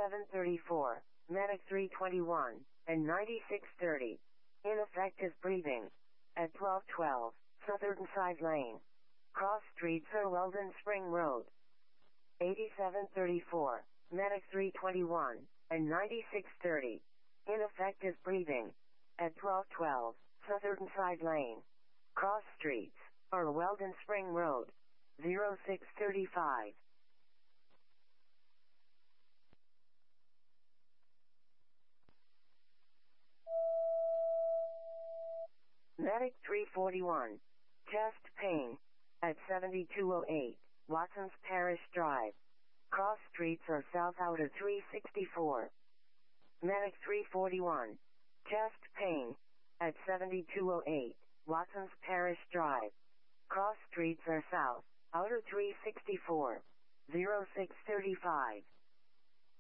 8734, Medic 321, and 9630. Ineffective breathing. At 1212, Southern Side Lane. Cross streets are Weldon Spring Road. 8734, Medic 321, and 9630. Ineffective breathing. At 1212, Southern Side Lane. Cross streets are Weldon Spring Road. 0635. Medic 341. Chest pain. At 7208, Watson's Parish Drive. Cross streets are south out of 364. Medic 341. Chest pain. At 7208, Watson's Parish Drive. Cross streets are south, outer 364. 0635.